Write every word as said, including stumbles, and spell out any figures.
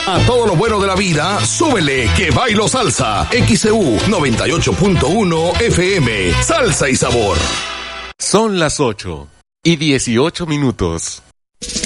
A todo lo bueno de la vida, súbele que bailo salsa. X C U noventa y ocho punto uno F M. Salsa y sabor. Son las ocho y dieciocho minutos.